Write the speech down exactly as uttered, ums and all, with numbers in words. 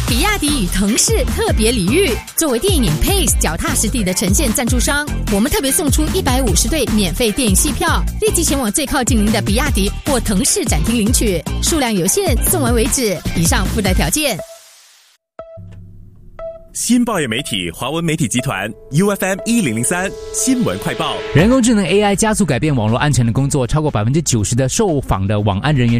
比亚迪与腾势特别礼遇，作为电影 Pace 脚踏实地的呈现赞助商，我们特别送出一百五十对免费电影戏票，立即前往最靠近您的比亚迪或腾势展厅领取，数量有限，送完为止。以上附带条件。 新报业媒体华文媒体集团 U F M 一零零三新闻快报。 人工智能 A I 加速改变网络安全的工作，超过百分之九十的受访的网安人员